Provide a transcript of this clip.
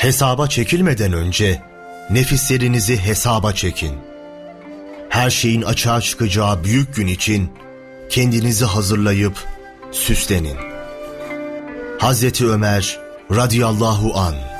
Hesaba çekilmeden önce nefislerinizi hesaba çekin. Her şeyin açığa çıkacağı büyük gün için kendinizi hazırlayıp süslenin. Hazreti Ömer radıyallahu anh.